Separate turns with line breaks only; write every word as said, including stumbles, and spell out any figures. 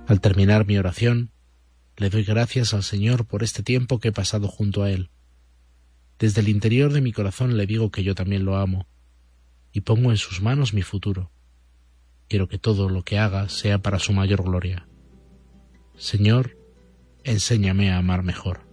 Al terminar mi oración, le doy gracias al Señor por este tiempo que he pasado junto a Él. Desde el interior de mi corazón le digo que yo también lo amo, y pongo en sus manos mi futuro. Quiero que todo lo que haga sea para su mayor gloria. Señor, enséñame a amar mejor.